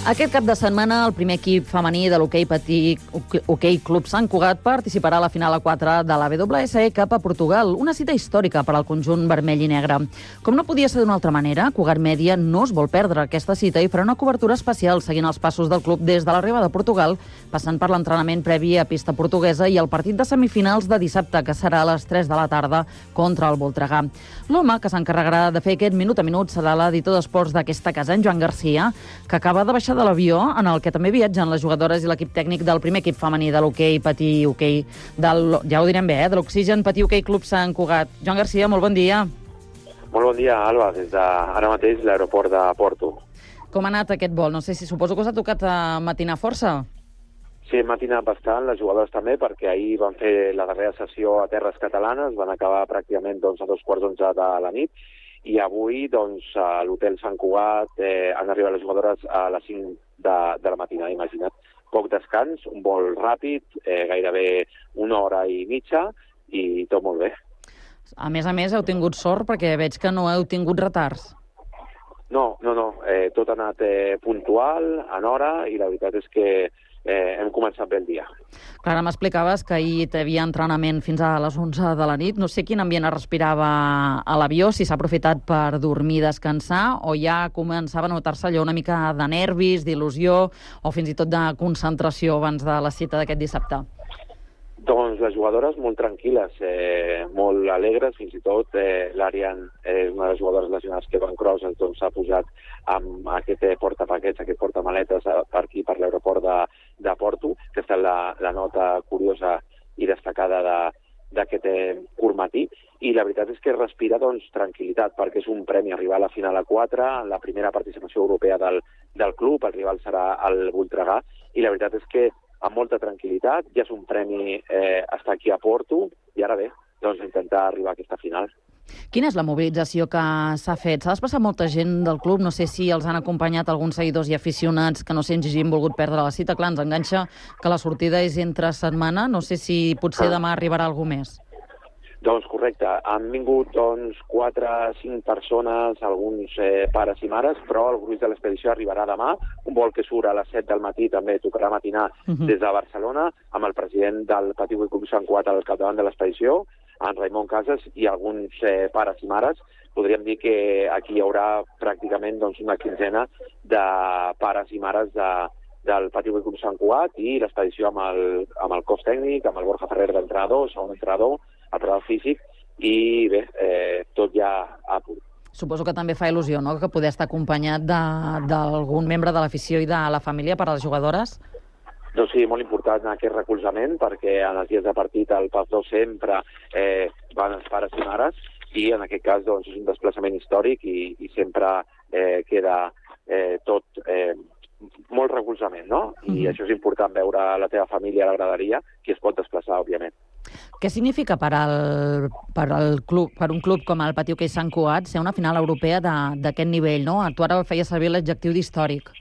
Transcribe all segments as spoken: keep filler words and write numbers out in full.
Aquest cap de setmana, el primer equip femení de l'hoquei patí Hoquei Club Sant Cugat participarà a la final a quatre de la W S E Cup a Portugal, una cita històrica per al conjunt vermell i negre. Com no podia ser d'una altra manera, Cugat Mèdia no es vol perdre aquesta cita i farà una cobertura especial seguint els passos del club des de l'arribada a Portugal, passant per l'entrenament previ a pista portuguesa i el partit de semifinals de dissabte, que serà a les tres de la tarda contra el Voltregà. L'home que s'encarregarà de fer aquest minut a minut serà l'editor d'esports d'aquesta casa, en Joan Garcia, que acaba de baixar de l'avió en el que també viatgen les jugadores i l'equip tècnic del primer equip femení de l'hoquei patí hoquei del, ja ho direm bé, eh, de l'Oxigen Patí Hoquei Club Sant Cugat. Joan Garcia, molt bon dia. Molt bon dia, Alba, des de ara mateix l'aeroport de Porto. Com ha anat aquest vol? No sé si suposo que us ha tocat a matinar força. Sí, hem matinat bastant, les jugadores també, perquè ahir van fer la darrera sessió a terres catalanes, van acabar pràcticament doncs, a dos quarts d'onze de la nit, i avui, doncs, a l'hotel Sant Cugat eh, han arribat les jugadores a les cinc de, de la matinada, imagina't. Poc descans, un vol ràpid, eh, gairebé una hora i mitja, i tot molt bé. A més a més, heu tingut sort perquè veig que no heu tingut retards. No, no, no. Eh, tot ha anat eh, puntual, en hora, i la veritat és que eh, hem començat bé el dia. Clara, m'explicaves que ahir hi havia entrenament fins a les onze de la nit. No sé quin ambient es respirava a l'avió, si s'ha aprofitat per dormir i descansar, o ja començava a notar-se allò una mica de nervis, d'il·lusió, o fins i tot de concentració abans de la cita d'aquest dissabte. Doncs les jugadores molt tranquil·les, eh, molt alegres, fins i tot eh, l'Arian és una de les jugadores nacionals que van crosses, doncs s'ha posat amb aquest eh, portapaquets, aquest portamaletes per aquí, per l'aeroport de, de Porto, que està la, la nota curiosa i destacada de, d'aquest eh, curt matí, i la veritat és que respira doncs, tranquil·litat, perquè és un premi arribar a la final a quatre, la primera participació europea del, del club, el rival serà el Voltregà, i la veritat és que amb molta tranquil·litat, ja és un premi eh, estar aquí a Porto, i ara bé, doncs intentar arribar a aquesta final. Quina és la mobilització que s'ha fet? S'ha desplaçat molta gent del club, no sé si els han acompanyat alguns seguidors i aficionats que no sé si hagin volgut perdre la cita. Clar, ens enganxa que la sortida és entre setmana, no sé si potser demà arribarà algú més. Doncs correcte, han vingut doncs, quatre o cinc persones, alguns eh, pares i mares, però el gruix de l'expedició arribarà demà, un vol que surt a les set del matí, també tocarà matinar uh -huh. des de Barcelona, amb el president del Patí Hoquei Club Sant Cugat al capdavant de l'expedició, en Raimon Casas, i alguns eh, pares i mares. Podríem dir que aquí hi haurà pràcticament doncs, una quinzena de pares i mares de, del Patí Hoquei Club Sant Cugat, i l'expedició amb el, amb el cos tècnic, amb el Borja Ferrer d'entrenador, segon entrenador, el preparador físic, i bé, eh, tot ja a punt. Suposo que també fa il·lusió, no?, que poder estar acompanyat d'algun membre de l'afició i de la família per a les jugadores? Doncs sí, molt important aquest recolzament, perquè en els dies de partit al Palau sempre eh, van els pares i mares, i en aquest cas doncs, és un desplaçament històric i, i sempre eh, queda eh, tot eh, molt recolzament, no? I mm-hmm. això és important, veure la teva família a la graderia, qui es pot desplaçar, òbviament. Què significa per al, per al club, per un club com el Patí Hoquei Sant Cugat ser una final europea d'aquest nivell, no? Tu ara feies servir l'adjectiu d'històric.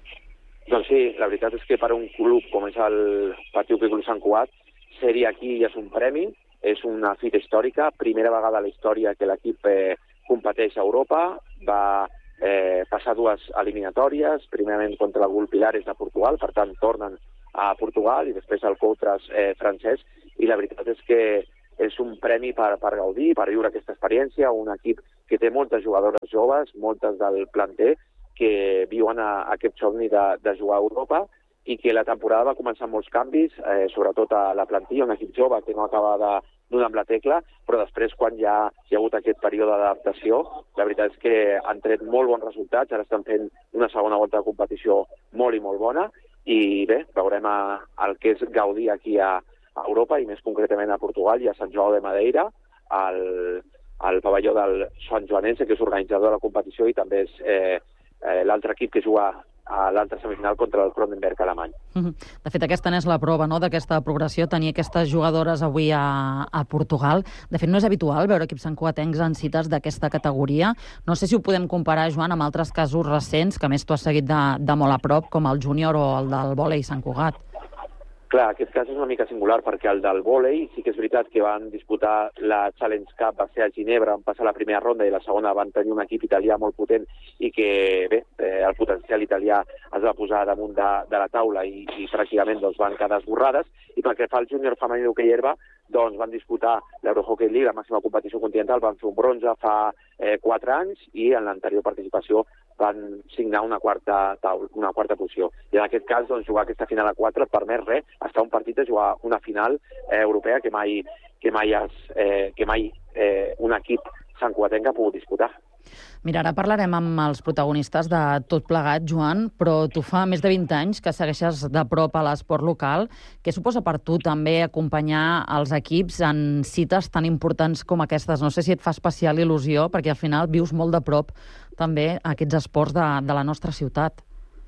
Doncs sí, la veritat és que per un club com és el Patí Hoquei Club Sant Cugat, ser-hi aquí ja és un premi, és una fita històrica, primera vegada a la història que l'equip eh, competeix a Europa, va eh, passar dues eliminatòries, primerament contra el Gul Pilares de Portugal, per tant tornen a Portugal, i després al Coutras eh, francès, i la veritat és que és un premi per, per gaudir, per viure aquesta experiència, un equip que té moltes jugadores joves, moltes del planter, que viuen a, a aquest somni de, de jugar a Europa, i que la temporada va començar amb molts canvis, eh, sobretot a la plantilla, un equip jove que no acaba de donar amb la tecla, però després, quan ja hi ha hagut aquest període d'adaptació, la veritat és que han tret molt bons resultats, ara estan fent una segona volta de competició molt i molt bona, i bé, veurem a, el que és gaudir aquí a, a Europa, i més concretament a Portugal i a Sant Joan de Madeira, al, al pavelló del Sant Joanense, que és organitzador de la competició, i també és eh, eh, l'altre equip que juga a l'altra semifinal contra el Kronenberg alemany. De fet, aquesta n'és la prova, no?, d'aquesta progressió, tenir aquestes jugadores avui a, a Portugal. De fet, no és habitual veure equips santcugatencs en cites d'aquesta categoria. No sé si ho podem comparar, Joan, amb altres casos recents, que més tu has seguit de, de molt a prop, com el júnior o el del vòlei Sant Cugat. Clar, aquest cas és una mica singular, perquè el del vòlei sí que és veritat que van disputar la Challenge Cup, va ser a Ginebra, van passar la primera ronda, i la segona van tenir un equip italià molt potent, i que, bé, eh, el potencial italià es va posar damunt de, de la taula i, i pràcticament doncs, van quedar esborrades. I pel que fa al júnior femení d'hoquei herba, doncs van disputar l'Eurohockey League, la màxima competició continental, van fer un bronze fa eh, quatre anys i en l'anterior participació van signar una quarta, taula, una quarta posició. I en aquest cas, doncs, jugar aquesta final a quatre et permet res, estar un partit de jugar una final eh, europea que mai, que mai, has, eh, que mai eh, un equip santcugatenc ha pogut disputar. Mira, ara parlarem amb els protagonistes de tot plegat, Joan, però tu fa més de vint anys que segueixes de prop a l'esport local. Què suposa per tu també acompanyar els equips en cites tan importants com aquestes? No sé si et fa especial il·lusió, perquè al final vius molt de prop també aquests esports de, de la nostra ciutat.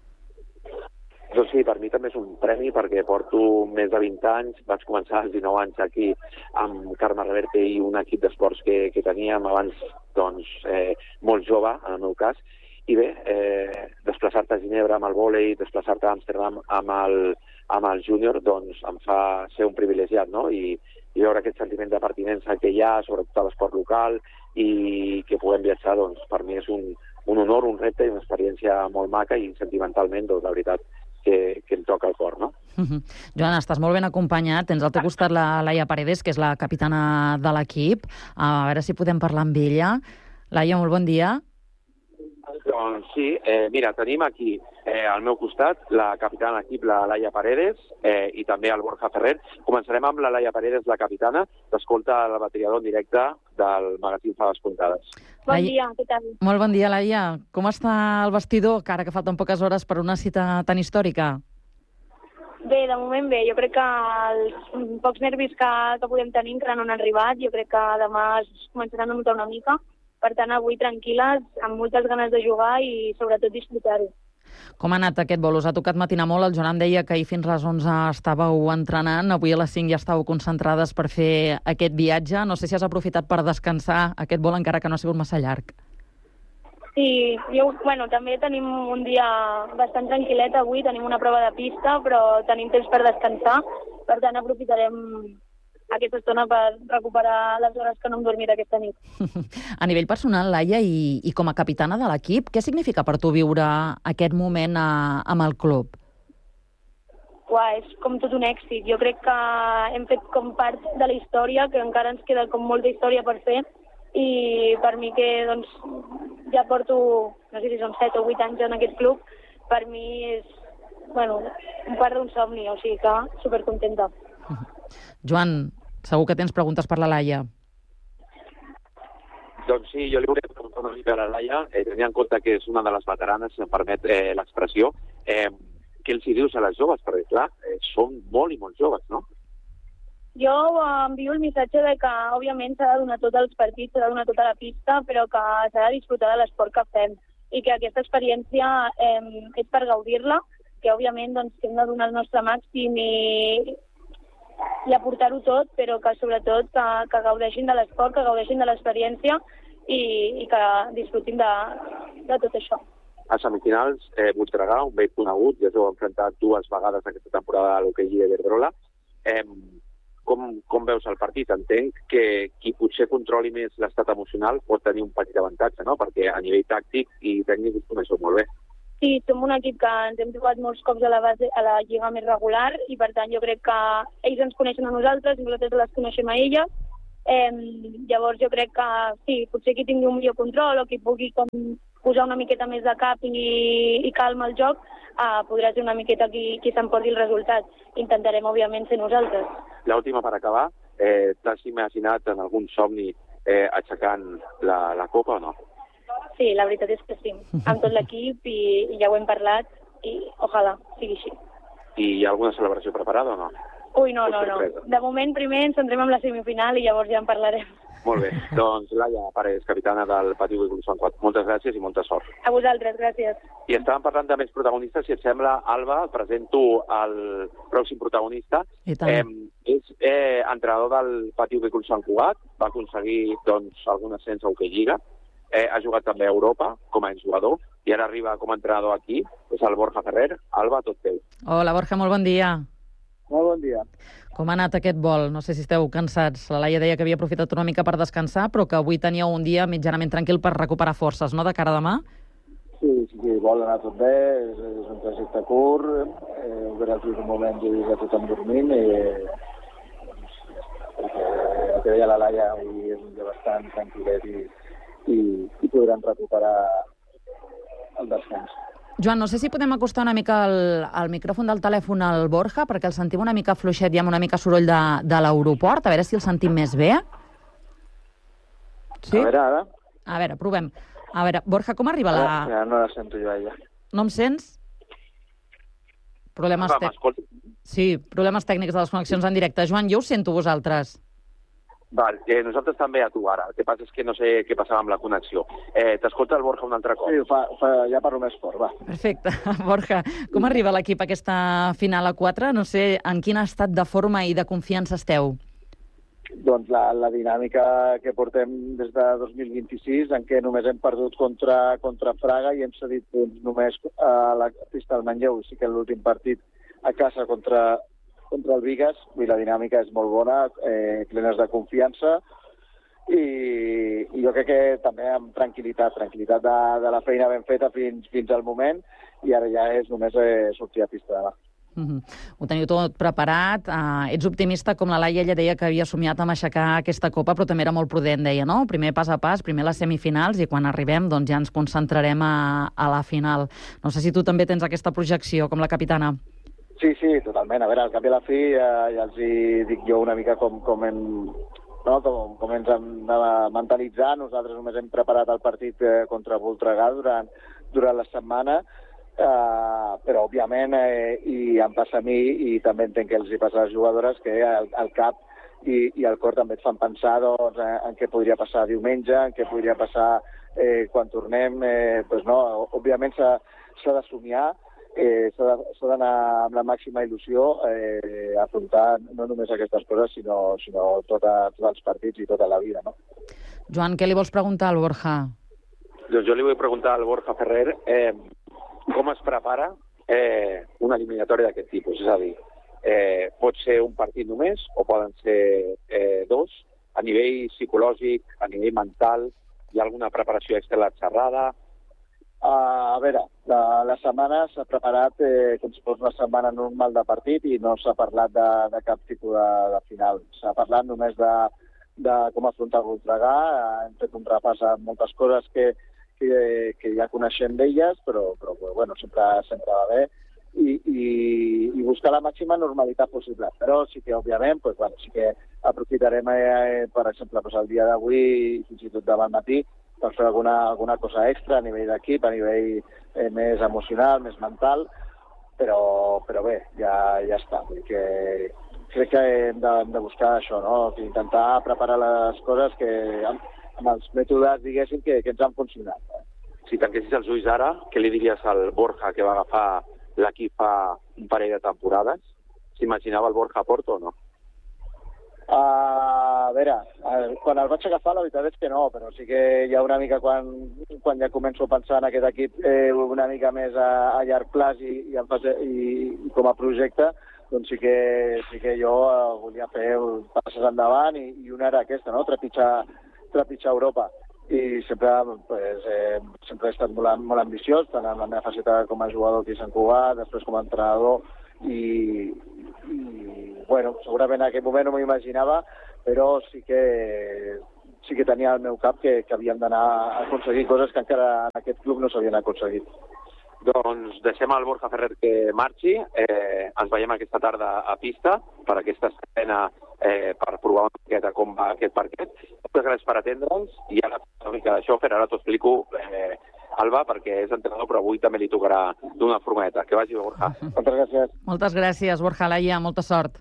Doncs sí, per mi també és un premi perquè porto més de vint anys, vaig començar als dinou anys aquí amb Carme Reverte i un equip d'esports que, que teníem abans, doncs, eh, molt jove, en el meu cas, i bé, eh, desplaçar-te a Ginebra amb el vòlei, desplaçar-te a Amsterdam amb el, amb el júnior, doncs em fa ser un privilegiat, no? I, i veure aquest sentiment de pertinença que hi ha, sobretot a l'esport local, i que puguem viatjar, doncs, per mi és un, un honor, un repte i una experiència molt maca i sentimentalment, doncs, la veritat, Que, que em toca el cor, no? Uh-huh. Joan, estàs molt ben acompanyat. Tens al teu costat la Laia Paredes, que és la capitana de l'equip. A veure si podem parlar amb ella. Laia, molt bon dia. Doncs sí, eh, mira, tenim aquí eh, al meu costat la capitana de l'equip, la Laia Paredes, eh, i també el Borja Ferrer. Començarem amb la Laia Paredes, la capitana, t'escolta el bateriador en directe del magazín Faves Comptades. Bon Laia... dia, què tal? Molt bon dia, Laia. Com està el vestidor, que ara que falten poques hores per una cita tan històrica? Bé, de moment bé. Jo crec que els pocs nervis que, que podem tenir encara no han arribat. Jo crec que demà es començaran a notar una mica. Per tant, avui tranquil·les, amb moltes ganes de jugar i sobretot disfrutar-ho. Com ha anat aquest vol? Us ha tocat matinar molt? El Joan em deia que ahir fins a les onze estàveu entrenant, avui a les cinc ja estàveu concentrades per fer aquest viatge. No sé si has aprofitat per descansar aquest vol, encara que no ha sigut massa llarg. Sí, jo, bueno, també tenim un dia bastant tranquil·let avui, tenim una prova de pista, però tenim temps per descansar, per tant aprofitarem aquesta estona per recuperar les hores que no hem dormit aquesta nit. A nivell personal, Laia, i, i com a capitana de l'equip, què significa per tu viure aquest moment a, amb el club? Uah, és com tot un èxit. Jo crec que hem fet com part de la història, que encara ens queda com molta història per fer, i per mi que doncs, ja porto, no sé si són set o vuit anys en aquest club, per mi és, bueno, un part d'un somni, o sigui que supercontenta. Joan, segur que tens preguntes per la Laia. Doncs sí, jo li volia preguntar una mica a la Laia, eh, tenint en compte que és una de les veteranes, si em permet eh, l'expressió, eh, què els hi dius a les joves? Perquè, clar, eh, són molt i molt joves, no? Jo envio el missatge de que, òbviament, s'ha de donar tot als partits, s'ha de donar tota la pista, però que s'ha de disfrutar de l'esport que fem i que aquesta experiència eh, és per gaudir-la, que, òbviament, doncs, hem de donar el nostre màxim i, i aportar-ho tot, però que, sobretot, que, que gaudeixin de l'esport, que gaudeixin de l'experiència i, i que disfrutin de, de tot això. A semifinals, eh, Voltregà, un vell conegut, ja s'ho heu enfrontat dues vegades aquesta temporada a l'Hockey Lliga Iberdrola. Eh, com, com veus el partit? Entenc que qui potser controli més l'estat emocional pot tenir un petit avantatge, no? Perquè a nivell tàctic i tècnic us coneixeu molt bé. Sí, som un equip que ens hem trobat molts cops a la, base, a la lliga més regular i, per tant, jo crec que ells ens coneixen a nosaltres i nosaltres les coneixem a elles. Eh, llavors, jo crec que sí, potser qui tingui un millor control o qui pugui com, posar una miqueta més de cap i, i calma al joc, eh, podrà ser una miqueta qui, qui s'emporti el resultat. Intentarem, òbviament, ser nosaltres. L'última per acabar, eh, t'has imaginat en algun somni eh, aixecant la, la copa o no? Sí, la veritat és que sí, amb tot l'equip i, i ja ho hem parlat i ojalà sigui així. I hi ha alguna celebració preparada o no? Ui, no, no, no. De moment primer ens centrem en la semifinal i llavors ja en parlarem. Molt bé, doncs Laia Paredes, capitana del Patí Hoquei Club Sant Cugat. Moltes gràcies i molta sort. A vosaltres, gràcies. I estàvem parlant de més protagonistes, si et sembla, Alba, et presento el pròxim protagonista. I tant. Eh, és eh, entrenador del Patí Hoquei Club Sant Cugat, va aconseguir doncs, algun ascens a Hoquei Lliga. Eh, ha jugat també a Europa com a jugador i ara arriba com a entrenador aquí, és el Borja Ferrer. Alba, tot teu. Hola, Borja, molt bon dia. Molt bon dia. Com ha anat aquest vol? No sé si esteu cansats. La Laia deia que havia aprofitat una mica per descansar, però que avui teníeu un dia mitjanament tranquil per recuperar forces, no?, de cara a demà? Sí, sí, sí. vol anar tot bé, és, és un trajecte curt, eh, veure els últims moments i ja tothom dormint, i doncs, perquè el que deia la Laia avui és un dia bastant tranquil·let i, i, i podran recuperar el descans. Joan, no sé si podem acostar una mica el, el micròfon del telèfon al Borja, perquè el sentim una mica fluixet i amb una mica soroll de, de l'aeroport, a veure si el sentim més bé. Sí? A veure, ara. A veure, provem. A veure, Borja, com arriba la... Ah, ja no la sento jo, ja. No em sents? Problemes, Va, tec... sí, problemes tècnics de les connexions en directe. Joan, jo us sento vosaltres. Val, eh, nosaltres també a tu ara. El que passa és que no sé què passava amb la connexió. Eh, T'escolta el Borja un altre cop. Sí, fa, fa, ja parlo més fort, va. Perfecte. Borja, com arriba l'equip a aquesta final a quatre? No sé en quin estat de forma i de confiança esteu. Doncs la, la dinàmica que portem des de dos mil vint-i-sis, en què només hem perdut contra, contra Fraga i hem cedit punts només a la pista del Manlleu. Sí que l'últim partit a casa contra, contra el Vigas, i la dinàmica és molt bona, eh, plenes de confiança, i, i jo crec que també amb tranquil·litat, tranquil·litat de, de la feina ben feta fins, fins al moment, i ara ja és només eh, sortir a pista demà. Uh-huh. Ho teniu tot preparat, uh, ets optimista, com la Laia, ella deia que havia somiat amb aixecar aquesta copa, però també era molt prudent, deia, no? Primer pas a pas, primer les semifinals, i quan arribem doncs ja ens concentrarem a, a la final. No sé si tu també tens aquesta projecció, com la capitana. Sí, sí, totalment. A veure, al cap i a la fi eh, ja els hi dic jo una mica com, com, hem, no? com, com ens hem de mentalitzar. Nosaltres només hem preparat el partit eh, contra Voltregà durant, durant la setmana, Uh, però òbviament eh, i em passa a mi i també entenc que els hi passa a les jugadores que el, el cap i, i el cor també et fan pensar doncs, en, en què podria passar diumenge, en què podria passar eh, quan tornem. Eh, doncs no, òbviament s'ha de somiar, eh, s'ha d'anar amb la màxima il·lusió eh, a afrontar no només aquestes coses sinó, sinó tota, tots els partits i tota la vida, no? Joan, què li vols preguntar al Borja? Doncs jo li vull preguntar al Borja Ferrer eh, com es prepara eh, una eliminatòria d'aquest tipus? És a dir, eh, pot ser un partit només o poden ser eh, dos? A nivell psicològic, a nivell mental, hi ha alguna preparació extra a la xerrada? Uh, a veure, la, la setmana s'ha preparat eh, com si fos una setmana normal de partit i no s'ha parlat de, de cap tipus de, de final. S'ha parlat només de, de com afrontar el Voltregà, hem fet un repàs a moltes coses que Que, que ja coneixem d'elles, però, però bueno, sempre, sempre va bé, i, i, i buscar la màxima normalitat possible. Però sí que, òbviament, pues, bueno, sí que aprofitarem, eh, per exemple, pues, el dia d'avui i fins i tot demà al matí per fer alguna, alguna cosa extra a nivell d'equip, a nivell eh, més emocional, més mental, però, però bé, ja, ja està. Vull dir que crec que hem de, hem de buscar això, no? Intentar preparar les coses que... amb els mètodes, diguéssim, que, que ens han funcionat. Si tanquessis els ulls ara, què li diries al Borja que va agafar l'equip fa un parell de temporades? S'imaginava el Borja a Porto o no? Uh, a veure, quan el vaig agafar la veritat és que no, però sí que hi ha una mica quan, quan ja començo a pensar en aquest equip eh, una mica més a, a llarg plaç i, i, en fase, i, i com a projecte, doncs sí que, sí que jo uh, volia fer passes endavant i, i una era aquesta, no? Trepitjar trepitjar Europa, i sempre, pues, eh, sempre he estat molt, molt ambiciós, tant en la meva faceta com a jugador aquí a Sant Cugat, després com a entrenador, i, i bueno, segurament en aquell moment no m'ho imaginava, però sí que, sí que tenia al meu cap que, que havíem d'anar a aconseguir coses que encara en aquest club no s'havien aconseguit. Doncs deixem el Borja Ferrer que marxi, eh, ens veiem aquesta tarda a pista per aquesta escena, eh, per provar una miqueta com va aquest partit. Moltes gràcies per atendre'ns i ara una mica de xòfer, ara t'ho explico, eh, Alba, perquè és entrenador, però avui també li tocarà d'una furgoneta. Que vagi, Borja. Moltes gràcies. Moltes gràcies, Borja. Laia, molta sort.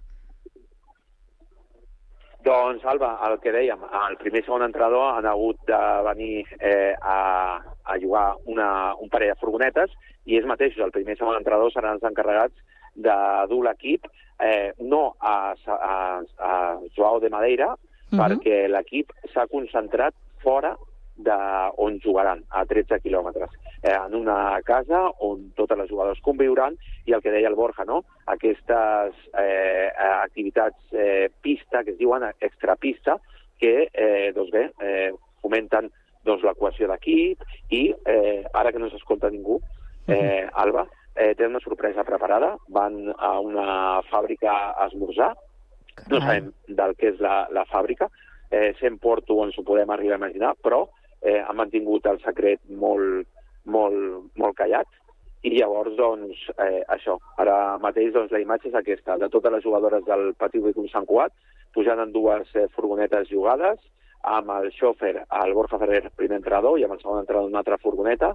Doncs, Alba, el que dèiem, el primer i segon entrenador han hagut de venir eh, a, a jugar una, un parell de furgonetes i ells mateixos, el primer i segon entrenador, seran els encarregats de dur l'equip, eh, no a, a, a Joao de Madeira, uh-huh. perquè l'equip s'ha concentrat fora d'on jugaran, a tretze quilòmetres, eh, en una casa on totes les jugadors conviuran, i el que deia el Borja, no? Aquestes eh, activitats eh, pista, que es diuen extrapista, que eh, doncs bé, eh, fomenten doncs, la cohesió d'equip i eh, ara que no s'escolta ningú, eh, Alba, eh, tenen una sorpresa preparada, van a una fàbrica a esmorzar, Carai. No sabem del que és la, la fàbrica, eh, sent Porto ens ho podem arribar a imaginar, però eh, han mantingut el secret molt, molt, molt callat, i llavors, doncs, eh, això, ara mateix doncs, la imatge és aquesta, de totes les jugadores del Patiu Club Sant Cugat, pujant en dues eh, furgonetes jugades, amb el xòfer, el Borja Ferrer, primer entrenador, i amb el segon entrenador una altra furgoneta,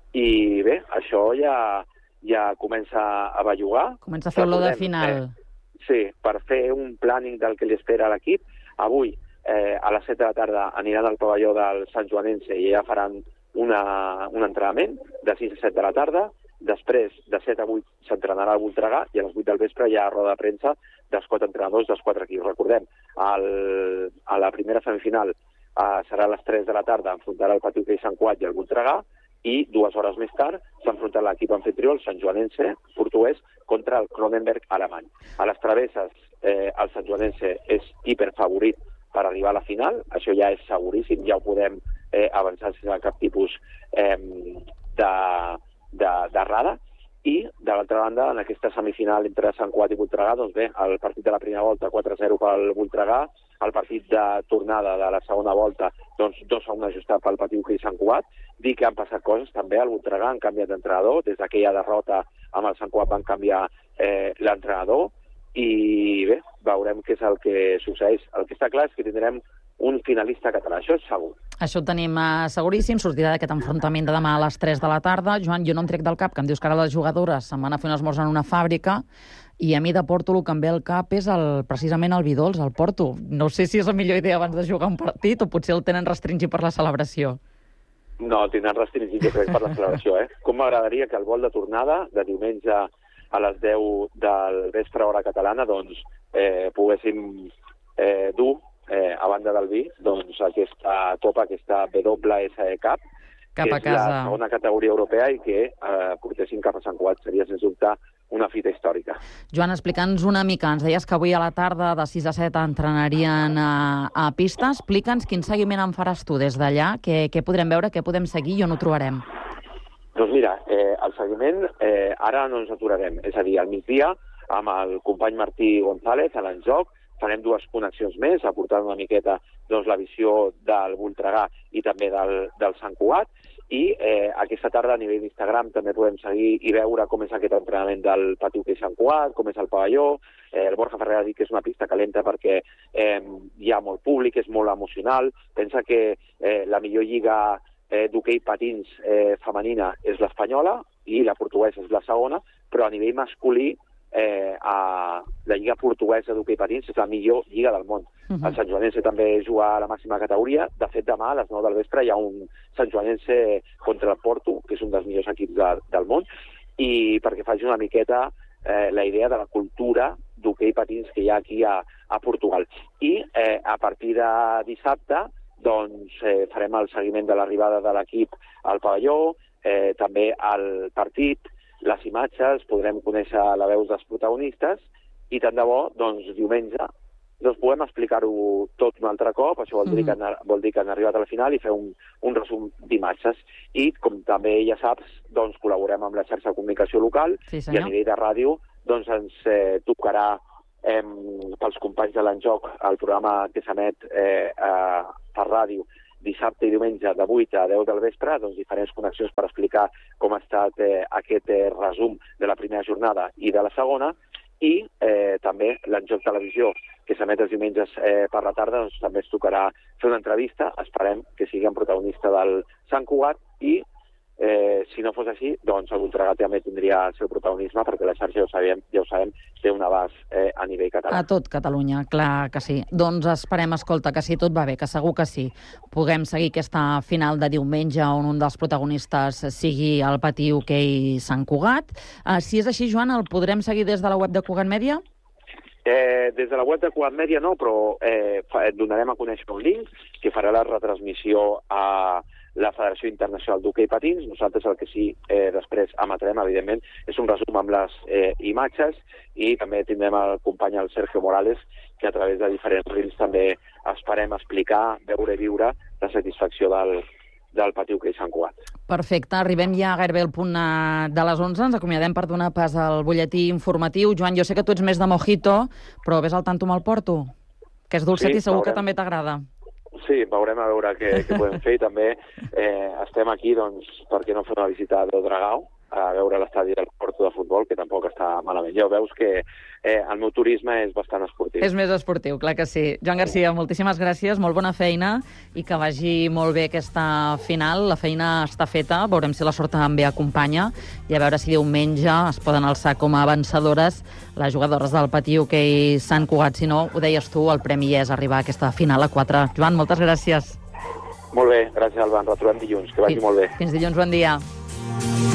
i bé, això ja, ja comença a bellugar. Comença a fer olor de final. Eh, sí, per fer un planning del que li espera a l'equip. Avui, eh, a les set de la tarda, aniran al pavelló del Sant Joanense i ja faran una, un entrenament de sis a set de la tarda. Després, de set a vuit, s'entrenarà al Voltregà i a les vuit del vespre hi ha roda de premsa dels quatre entrenadors dels quatre equips. Recordem, el, a la primera semifinal eh, serà a les tres de la tarda, enfrontarà el Patiu Sant Cugat i el Voltregà, i dues hores més tard s'enfrontarà l'equip anfitrió, el Sant Joanense portuguès, contra el Cronenberg alemany. A les travesses, eh, el Sant Joanense és hiperfavorit per arribar a la final, això ja és seguríssim, ja ho podem eh, avançar sense cap tipus eh, de, de, d'errada. I, de l'altra banda, en aquesta semifinal entre Sant Cugat i Voltregà, doncs bé, el partit de la primera volta quatre a zero pel Voltregà, el partit de tornada de la segona volta, doncs dos a un ajustat pel Patiu i Sant Cugat. Dir que han passat coses també al Voltregà, han canviat d'entrenador, des d'aquella derrota amb el Sant Cugat van canviar eh, l'entrenador, i bé, veurem què és el que succeeix. El que està clar és que tindrem un finalista català, això és segur. Això ho tenim uh, seguríssim, sortirà d'aquest enfrontament de demà a les tres de la tarda. Joan, jo no em trec del cap, que em dius que ara les jugadores se'n van a fer un esmorz en una fàbrica, i a mi de Porto el que em ve al cap és el, precisament el vi dolç, el Porto. No sé si és la millor idea abans de jugar un partit o potser el tenen restringit per la celebració. No, el tindran restringit, jo crec, per la celebració, eh? Com m'agradaria que el vol de tornada, de diumenge a les deu del vespre hora catalana, doncs eh, poguéssim eh, dur eh, a banda del vi, doncs aquesta copa, aquesta W S E Cup, cap que a és casa. la segona categoria europea i que eh, portessin cap a Sant Cugat. Seria, sens dubte, una fita històrica. Joan, explica'ns una mica. Ens deies que avui a la tarda de sis a set entrenarien a, a pista. Explica'ns quin seguiment en faràs tu des d'allà, què, què podrem veure, què podem seguir i on ho trobarem. Doncs mira, eh, el seguiment eh, ara no ens aturarem. És a dir, al migdia, amb el company Martí González a l'enjoc, farem dues connexions més, aportant una miqueta doncs, la visió del Voltregà i també del, del Sant Cugat, i eh, aquesta tarda a nivell d'Instagram també podem seguir i veure com és aquest entrenament del Patiu i Sant Cugat, com és el pavelló. Eh, el Borja Ferrer ha dit que és una pista calenta perquè eh, hi ha molt públic, és molt emocional. Pensa que eh, la millor lliga eh, d'hoquei patins eh, femenina és l'espanyola i la portuguesa és la segona, però a nivell masculí Eh, a la lliga portuguesa d'hoquei patins és la millor lliga del món. Uh-huh. El Sant Joanense també juga a la màxima categoria. De fet, demà a les nou del vespre hi ha un Sant Joanense contra el Porto, que és un dels millors equips de, del món, i perquè faci una miqueta eh, la idea de la cultura d'hoquei patins que hi ha aquí a, a Portugal. I eh, a partir de dissabte doncs, eh, farem el seguiment de l'arribada de l'equip al pavelló, eh, també al partit, les imatges, podrem conèixer la veu dels protagonistes i tant de bo, doncs, diumenge, doncs podem explicar-ho tot un altre cop. Això vol dir, mm. que, vol dir que han arribat a la final i fer un, un resum d'imatges. I, com també ja saps, doncs col·laborem amb la xarxa de comunicació local sí, i a nivell de ràdio doncs ens eh, tocarà eh, pels companys de l'Enjoc el programa que s'emet eh, eh, per ràdio dissabte i diumenge de vuit a deu del vespre, doncs diferents connexions per explicar com ha estat eh, aquest eh, resum de la primera jornada i de la segona, i eh, també l'Enjoc Televisió, que s'emet els diumenges eh, per la tarda, doncs també es tocarà fer una entrevista, esperem que sigui en protagonista del Sant Cugat, i eh, si no fos així, doncs el Voltregà també tindria el seu protagonisme, perquè la xarxa, ja ho sabem, ja ho sabem té un abast eh, a nivell català. A tot Catalunya, clar que sí. Doncs esperem, escolta, que si tot va bé, que segur que sí, puguem seguir aquesta final de diumenge on un dels protagonistes sigui el Patiu Hoquei Sant Cugat. Uh, si és així, Joan, el podrem seguir des de la web de Cugat Mèdia? Eh, des de la web de Cugat Mèdia no, però eh, et donarem a conèixer un link que farà la retransmissió a la Federació Internacional d'Hoquei Patins. Nosaltres el que sí eh, després emetrem, evidentment, és un resum amb les eh, imatges, i també tindrem el company el Sergio Morales, que a través de diferents reels també esperem explicar, veure i viure la satisfacció del, del Pati Hoquei Sant Cugat. Perfecte, arribem ja gairebé al punt de les onze, ens acomiadem per donar pas al butlletí informatiu. Joan, jo sé que tu ets més de mojito, però ves al tanto amb el Porto, que és dolcet sí, i segur veurem. que també t'agrada. Sí, veurem a veure què, què podem fer i també eh, estem aquí doncs, perquè no fer una visita a Dragao, a veure l'estadi del Porto de futbol, que tampoc està malament. Ja veus que eh, el meu turisme és bastant esportiu. És més esportiu, clar que sí. Joan Garcia, moltíssimes gràcies, molt bona feina i que vagi molt bé aquesta final. La feina està feta, veurem si la sort també acompanya i a veure si diumenge es poden alçar com a vencedores les jugadores del Pati Hoquei Sant Cugat. Si no, ho deies tu, el premi és arribar a aquesta final a quatre. Joan, moltes gràcies. Molt bé, gràcies, Alba. Ens retrobem dilluns. Que vagi Fins, molt bé. Fins dilluns, bon dia.